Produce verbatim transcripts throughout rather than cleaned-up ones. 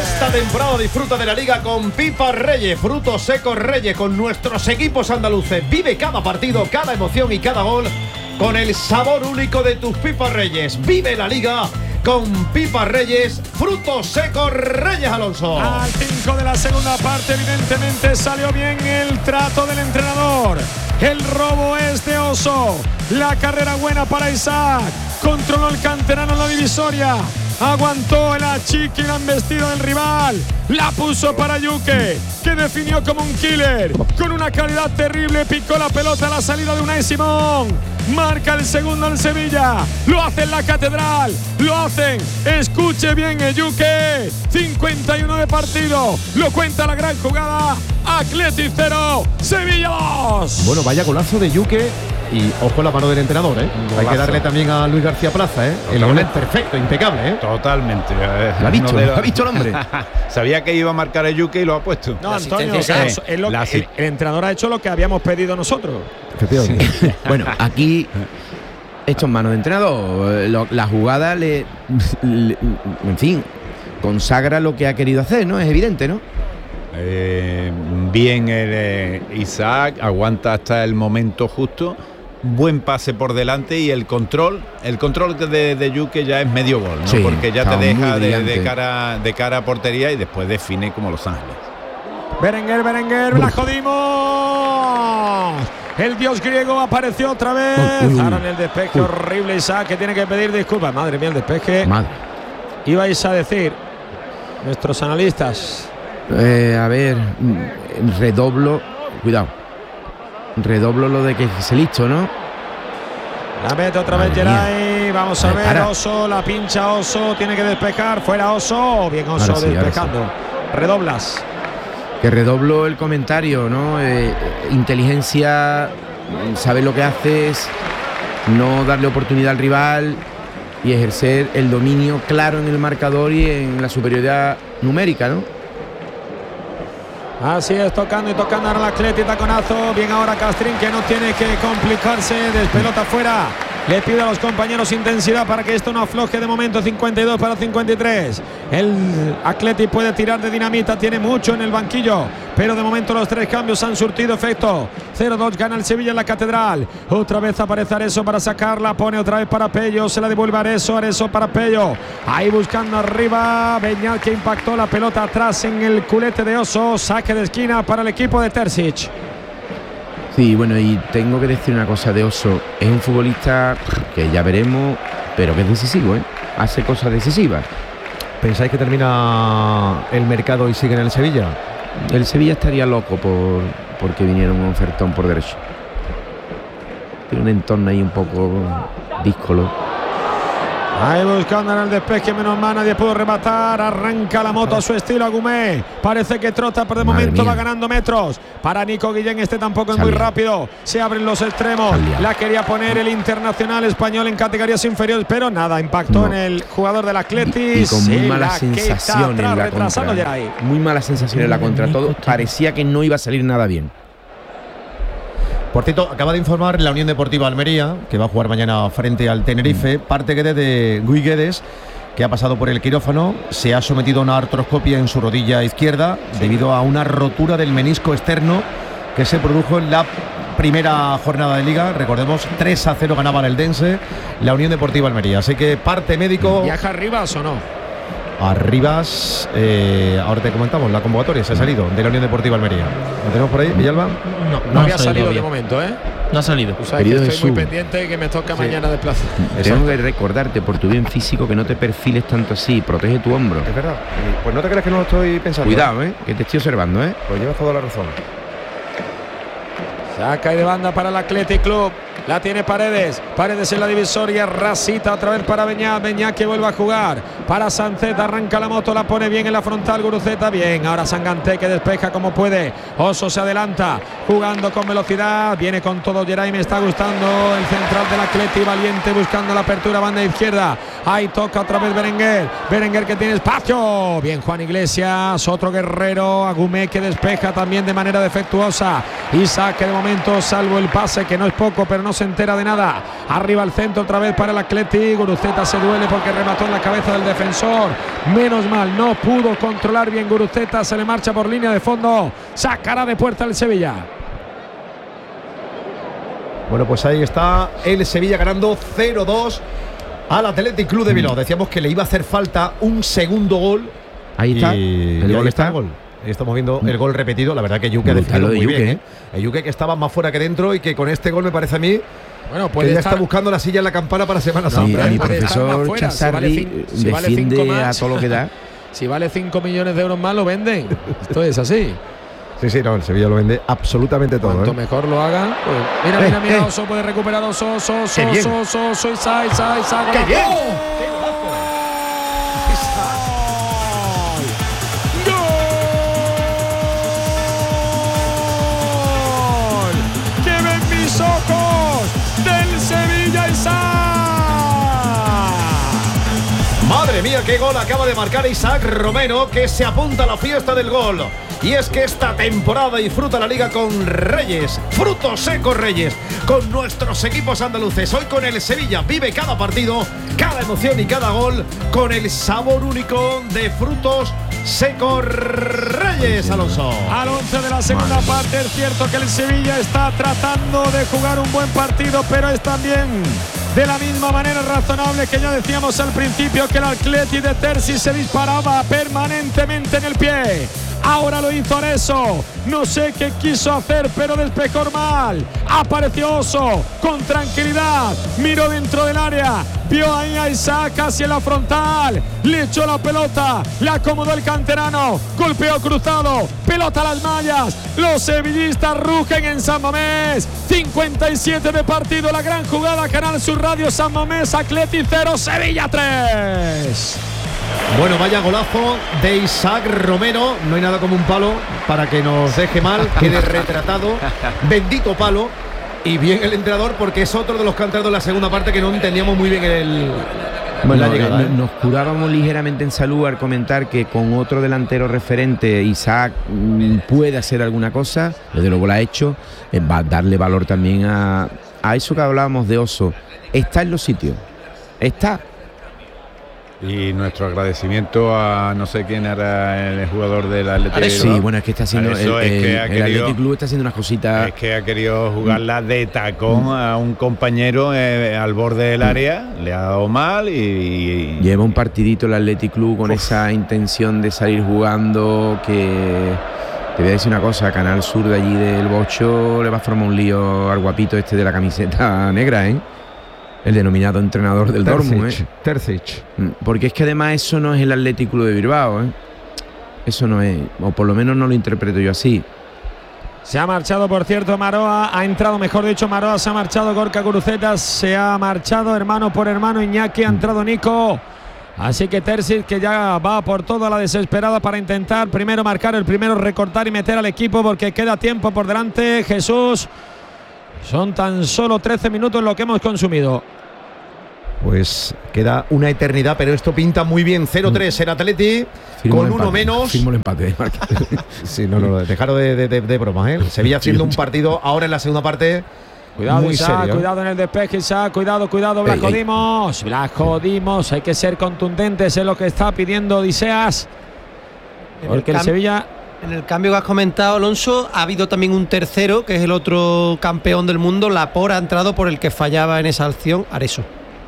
Esta temporada disfruta de la Liga con Pipa Reyes, frutos secos Reyes, con nuestros equipos andaluces. Vive cada partido, cada emoción y cada gol con el sabor único de tus Pipas Reyes. Vive la Liga con Pipa Reyes, frutos secos Reyes, Alonso. Al cinco de la segunda parte, evidentemente salió bien el trato del entrenador. El robo es de Oso. La carrera buena para Isaac. Controló el canterano en la divisoria. Aguantó el achique y la embestida del rival. La puso para Yuke, que definió como un killer. Con una calidad terrible, picó la pelota a la salida de Unai Simón. Marca el segundo en Sevilla. Lo hace en la Catedral. Lo hacen. Escuche bien, Yuke. cincuenta y uno de partido. Lo cuenta la gran jugada. Athletic cero, Sevilla dos. Bueno, vaya golazo de Yuke. Y ojo la mano del entrenador, ¿eh? Golazo. Hay que darle también a Luis García Plaza, ¿eh? El gol es perfecto, impecable, ¿eh? Totalmente. Lo ha dicho, no lo ha dicho el hombre. Sabía que iba a marcar el Yuke y lo ha puesto. No, Antonio, claro, es lo que, el, el entrenador ha hecho lo que habíamos pedido nosotros. Efectivamente. Sí. Bueno, aquí esto en manos de entrenador. Lo, la jugada le, le, en fin, consagra lo que ha querido hacer, ¿no? Es evidente, ¿no? Eh, bien el eh, Isaac, aguanta hasta el momento justo. Buen pase por delante y el control, el control de, de Yuke ya es medio gol, ¿no? Sí, porque ya te deja de, de cara de cara a portería y después define como Los Ángeles. Berenguer, Berenguer, la jodimos. El dios griego apareció otra vez. Uh, uh, Ahora en el despeje uh. horrible Isaac, que tiene que pedir disculpas. Madre mía, el despeje. Madre. Ibais a decir nuestros analistas. Eh, a ver, redoblo, cuidado. Redoblo lo de que se listo, ¿no? La mete otra vez Geray. Vamos a ver, para. Oso, la pincha Oso, tiene que despejar. Fuera Oso, bien Oso sí, despejando. Sí. Redoblas. Que redoblo el comentario, ¿no? Eh, inteligencia, saber lo que haces, no darle oportunidad al rival y ejercer el dominio claro en el marcador y en la superioridad numérica, ¿no? Así es, tocando y tocando ahora el Athletic, taconazo. Bien ahora Castrín, que no tiene que complicarse. Despelota fuera. Le pide a los compañeros intensidad para que esto no afloje de momento. cincuenta y dos para cincuenta y tres. El Athletic puede tirar de dinamita. Tiene mucho en el banquillo, pero de momento los tres cambios han surtido efecto. cero dos gana el Sevilla en la Catedral. Otra vez aparece Areso para sacarla. Pone otra vez para Pello. Se la devuelve Areso. Areso para Pello. Ahí buscando arriba. Beñat, que impactó la pelota atrás en el culete de Oso. Saque de esquina para el equipo de Terzic. Sí, bueno, y tengo que decir una cosa de Oso. Es un futbolista que ya veremos, pero que es decisivo, ¿eh? Hace cosas decisivas. ¿Pensáis que termina el mercado y sigue en el Sevilla? El Sevilla estaría loco por porque viniera un ofertón por derecho. Tiene un entorno ahí un poco díscolo. Ahí buscando en el despeje, menos mal, nadie pudo rematar. Arranca la moto a su estilo Agumé. Parece que trota, pero de Madre momento mía. va ganando metros. Para Nico Guillén, este tampoco es Salía. muy rápido. Se abren los extremos. Salía. La quería poner el internacional español en categorías inferiores, pero nada, impactó no. en el jugador del Athletic. Y, y con muy mala sensación en la contra. Muy mala sensación en la contra. Todo parecía que no iba a salir nada bien. Por cierto, acaba de informar la Unión Deportiva Almería, que va a jugar mañana frente al Tenerife, parte de Guy Guedes, que ha pasado por el quirófano, se ha sometido a una artroscopia en su rodilla izquierda debido a una rotura del menisco externo que se produjo en la primera jornada de Liga. Recordemos, tres a cero ganaba el Eldense, la Unión Deportiva Almería. Así que parte médico. ¿Viaja Rivas o no? Arribas, eh, ahora te comentamos, la convocatoria se ha salido de la Unión Deportiva Almería. ¿Lo tenemos por ahí, Villalba? No, no, no había salido de momento, ¿eh? No ha salido. Tú sabes que estoy Jesús. muy pendiente y que me toca sí. mañana desplazar. Tengo que recordarte por tu bien físico que no te perfiles tanto así, protege tu hombro. Es verdad. Pues no te creas que no lo estoy pensando. Cuidado, ¿eh? Que te estoy observando, ¿eh? Pues llevas toda la razón. Saca de banda para el Athletic Club. La tiene Paredes. Paredes en la divisoria. Rasita otra vez para Beñat. Beñat que vuelve a jugar. Para Sancet. Arranca la moto. La pone bien en la frontal. Guruceta. Bien. Ahora Sanganté que despeja como puede. Oso se adelanta. Jugando con velocidad. Viene con todo Geray. Me está gustando el central del Athletic. Valiente buscando la apertura. Banda izquierda. Ahí toca otra vez Berenguer. Berenguer que tiene espacio. Bien Juan Iglesias. Otro guerrero. Agumé que despeja también de manera defectuosa. Isaac que de momento momento, salvo el pase que no es poco, pero no se entera de nada. Arriba al centro otra vez para el Atleti. Guruceta se duele porque remató en la cabeza del defensor. Menos mal, no pudo controlar bien Guruceta, se le marcha por línea de fondo. Sacará de puerta el Sevilla. Bueno, pues ahí está el Sevilla ganando cero dos al Athletic Club de Bilbao. Decíamos que le iba a hacer falta un segundo gol. Ahí está. Y, el y gol ahí está. El gol. Estamos viendo el gol repetido. La verdad que Yuke ha defendido muy bien. ¿eh? El Yuke que estaba más fuera que dentro y que con este gol me parece a mí bueno, puede que ya estar... está buscando la silla en la campana para Semana Sí, Santa. a mi puede estar profesor más fuera. Chazarri Si vale cinco, si vale defiende cinco a más, todo lo que da. Si vale cinco millones de euros más, lo venden. Esto es así. Sí, sí, no, el Sevilla lo vende absolutamente todo. Cuanto ¿eh? mejor lo hagan. Pues mira, Eh, mira, mira, eh. Oso puede recuperar Oso, Oso, Oso, Qué bien. Oso, Oso, Oso, Isaac, Isaac, Isaac. ¡Qué bien! ¡Que ven mis ojos del Sevilla, Isaac! Madre mía, qué gol acaba de marcar Isaac Romero, que se apunta a la fiesta del gol. Y es que esta temporada disfruta la liga con Reyes, frutos secos Reyes, con nuestros equipos andaluces. Hoy con el Sevilla vive cada partido, cada emoción y cada gol con el sabor único de frutos secos Reyes, Alonso. Al once de la segunda parte, es cierto que el Sevilla está tratando de jugar un buen partido, pero es también de la misma manera razonable que ya decíamos al principio, que el Atleti de Terzi se disparaba permanentemente en el pie. Ahora lo hizo Areso, no sé qué quiso hacer, pero despejó mal. Apareció Oso con tranquilidad, miró dentro del área, vio ahí a Isaac casi en la frontal, le echó la pelota, la acomodó el canterano, golpeó cruzado, pelota a las mallas. Los sevillistas rugen en San Mamés. cincuenta y siete de partido, la gran jugada, Canal Sur Radio, San Mamés, Atleti cero, Sevilla tres. Bueno, vaya golazo de Isaac Romero. No hay nada como un palo para que nos deje mal, quede retratado. Bendito palo. Y bien el entrenador, porque es otro de los canteranos de la segunda parte que no entendíamos muy bien el, Bueno, la llegada. eh, ¿eh? nos curábamos ligeramente en salud al comentar que con otro delantero referente, Isaac mm, puede hacer alguna cosa, desde luego lo ha hecho. Eh, va a darle valor también a, a eso que hablábamos de Oso. Está en los sitios, está. Y nuestro agradecimiento a no sé quién era el jugador del Atlético. Sí, bueno, es que está haciendo el, Eso es el, que ha el querido- Athletic Club está haciendo unas cositas. Es que ha querido jugarla de tacón a un compañero eh, al borde del área, le ha dado mal y, y- Lleva un partidito el Athletic Club con esa intención de salir jugando, que te voy a decir una cosa, Canal Sur de allí del Bocho le va a formar un lío al guapito este de la camiseta negra, ¿eh? El denominado entrenador del Dortmund, ¿eh? Terzic. Porque es que además eso no es el Athletic Club de Bilbao, ¿eh? Eso no es, o por lo menos no lo interpreto yo así. Se ha marchado, por cierto, Maroa, ha entrado, mejor dicho, Maroa se ha marchado, Gorka Guruceta se ha marchado, hermano por hermano, Iñaki, ha entrado Nico. Así que Terzic, que ya va por todo a la desesperada para intentar primero marcar, el primero recortar y meter al equipo, porque queda tiempo por delante. Jesús, son tan solo trece minutos lo que hemos consumido. Pues queda una eternidad, pero esto pinta muy bien. cero tres el Atleti, Firmo con el uno empate, menos. firmo el empate. Sí, no, no, no, dejaros de, de, de, de bromas, ¿eh? Sevilla haciendo un partido ahora en la segunda parte. Cuidado, muy Isaac, serio. cuidado en el despeje, Isaac, cuidado, cuidado, Blasco Ey, ey. Dimos, Blasco Dimos, hay que ser contundentes en lo que está pidiendo Odiseas, En porque el cam- Sevilla... En el cambio que has comentado, Alonso, ha habido también un tercero, que es el otro campeón del mundo, Laporte, ha entrado por el que fallaba en esa acción, Areso.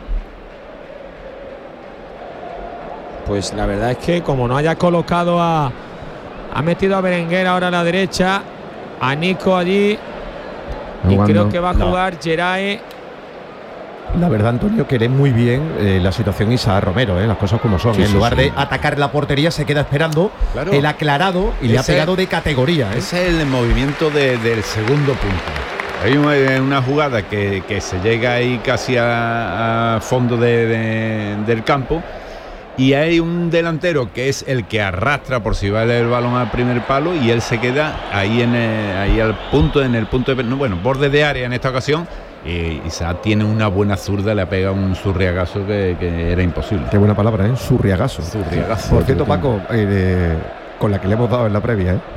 Pues la verdad es que como no haya colocado a... Ha metido a Berenguer ahora a la derecha, a Nico allí, y Jugando. creo que va a No. jugar Geray. La verdad, Antonio, que lee muy bien eh, la situación Isaac Romero, ¿eh? Las cosas como son. Sí, en sí, lugar sí. de atacar la portería, se queda esperando Claro. el aclarado y le ha Ese- pegado de categoría, ¿eh? Ese es el movimiento de- del segundo punto. Hay una, una jugada que, que se llega ahí casi a, a fondo de- de- del campo y hay un delantero que es el que arrastra por si va el balón al primer palo y él se queda ahí en el, ahí al punto, en el punto de, no, bueno, borde de área en esta ocasión. Y Isaac tiene una buena zurda, le ha pegado un zurriagazo que, que era imposible. Qué buena palabra, ¿eh? Zurriagazo. Zurriagazo. Por cierto, Paco, eh, con la que le hemos dado en la previa, ¿eh?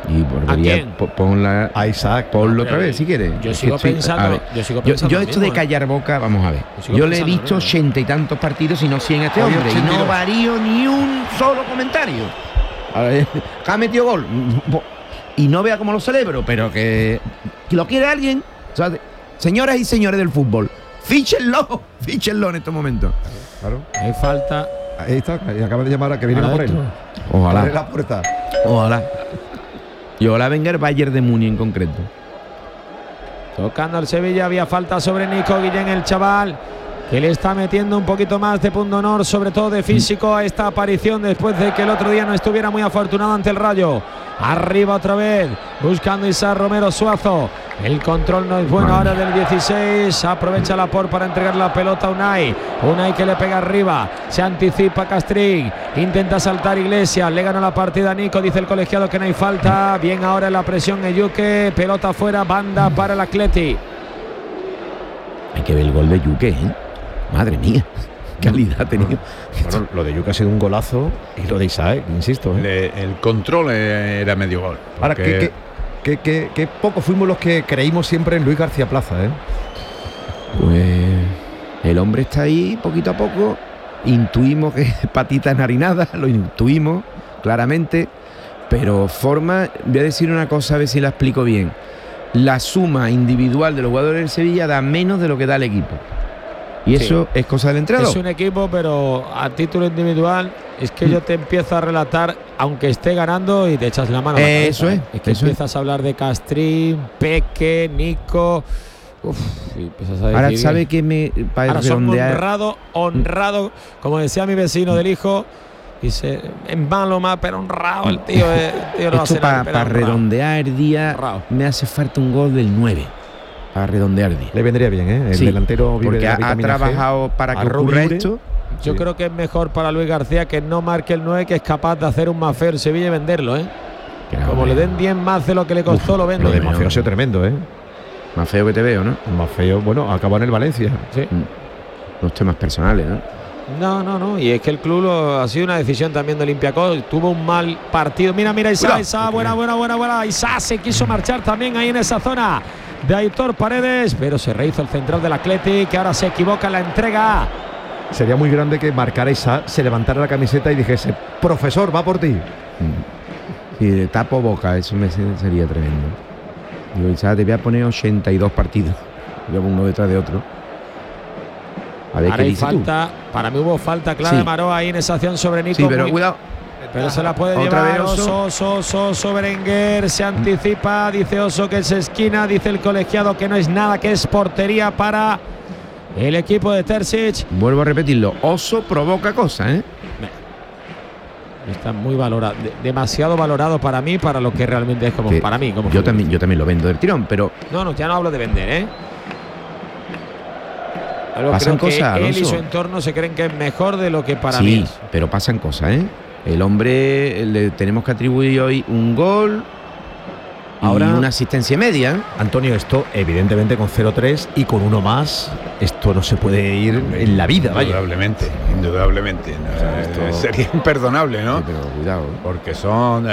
Y volvería, ¿A quién? po- ponla, A Isaac. ponlo otra vez si quieres. Yo Es sigo que estoy- pensando- a ver, yo sigo yo, pensando yo lo esto mismo, de ¿eh? callar boca, vamos a ver. Yo sigo Yo le he pensando lo visto mismo. ochenta y tantos partidos y no cien a este Hoy hombre. Y ochenta y no dos. varío ni un solo comentario. A ver, que ha metido gol. Y no vea cómo lo celebro, pero que, que lo quiere alguien. O sea, señoras y señores del fútbol, fíchenlo, fíchenlo en estos momentos. Claro. Hay falta. Ahí está, y acaba de llamar a que viene a por él. Adentro. Ojalá. Abre la puerta. Ojalá. Y ojalá venga el Bayern de Múnich en concreto. Tocando el Sevilla, había falta sobre Nico Guillén, el chaval, que le está metiendo un poquito más de punto honor, sobre todo de físico, a esta aparición después de que el otro día no estuviera muy afortunado ante el Rayo. Arriba otra vez, buscando Isaac Romero Suazo. El control no es bueno ahora del dieciséis. Aprovecha la por para entregar la pelota a Unai. Unai que le pega arriba. Se anticipa Castrín. Intenta saltar Iglesias. Le gana la partida a Nico. Dice el colegiado que no hay falta. Bien ahora en la presión Eyuke. Pelota fuera. Banda para el Atleti. Hay que ver el gol de Yuque, ¿eh? Madre mía, qué calidad ha tenido. Bueno, lo de Yuka ha sido un golazo y lo de Isaac, insisto. ¿eh? Le- el control era medio gol. Ahora, porque- que, que, que, que poco fuimos los que creímos siempre en Luis García Plaza, ¿eh? Pues el hombre está ahí poquito a poco. Intuimos que es patita enharinada, lo intuimos claramente. Pero forma, voy a decir una cosa, a ver si la explico bien. La suma individual de los jugadores del Sevilla da menos de lo que da el equipo. Y Sí. eso es cosa del entrenador. Es un equipo, pero a título individual es que yo te empiezo a relatar, aunque esté ganando, y te echas la mano a la Eso cabeza, es, ¿eh? Es que eso empiezas a hablar de Castrín, Peque, Nico. Uf, y empiezas a Ahora, decir, ¿sabe qué me para ahora son redondear? honrado, honrado, como decía mi vecino del hijo, dice, es malo más, pero honrado el tío. eh, el tío no hace Esto nada, para pero honrado. redondear el día Honrado. me hace falta un gol del nueve. Para redondear el día. Le vendría bien, ¿eh? El Sí, delantero vive porque de la ha, ha vitamina G. trabajado para que Arro ocurra libre. esto. Yo Sí. creo que es mejor para Luis García que no marque el nueve, que es capaz de hacer un más feo en Sevilla y venderlo, ¿eh? Que no, Como le hombre, den diez más de lo que le costó, Uf, lo vende. Lo de Hombre, Mafeo ha sido hombre. tremendo, ¿eh? más feo que te veo, ¿no? Mafeo, bueno, acabó en el Valencia. Sí. Los temas personales, ¿no? No, no, no. Y es que el club lo, ha sido una decisión también de Olympiacos. Tuvo un mal partido. Mira, mira, Isa, Cuidado. Isa, buena, buena, buena, buena. Isa se quiso marchar también ahí en esa zona de Aitor Paredes, pero se rehizo el central del Athletic, que ahora se equivoca en la entrega. Sería muy grande que marcara Isaac, se levantara la camiseta y dijese, profesor, va por ti. Y de tapo boca, eso me se- sería tremendo. Digo, ¿sabes? Te voy a poner ochenta y dos partidos. Yo uno detrás de otro. A ver Ahora qué hay dices tú. falta. Para mí hubo falta clara Sí. de Maroa ahí en esa acción sobre Nico. Sí, pero muy- cuidado. Pero se la puede Otra llevar vez Oso, Oso. Oso, Oso, Berenguer, se anticipa, dice Oso que es esquina, dice el colegiado que no es nada, que es portería para el equipo de Terzic. Vuelvo a repetirlo. Oso provoca cosas, ¿eh? Está muy valorado, de- demasiado valorado para mí, para lo que realmente es como Que para mí. Como yo futbolista. también, yo también lo vendo del tirón, pero No, no, ya no hablo de vender, ¿eh? Pero Pasan creo que cosas, él y Alonso. su entorno se creen que es mejor de lo que para sí, mí es. pero pasan cosas, ¿eh? El hombre le tenemos que atribuir hoy un gol Ahora- y una asistencia media. ¿eh? Antonio, esto evidentemente con cero tres y con uno más, esto no se puede ir en la vida, vaya. Indudablemente, indudablemente. No, esto- Sería imperdonable, ¿no? Sí, pero cuidado. ¿eh? Porque son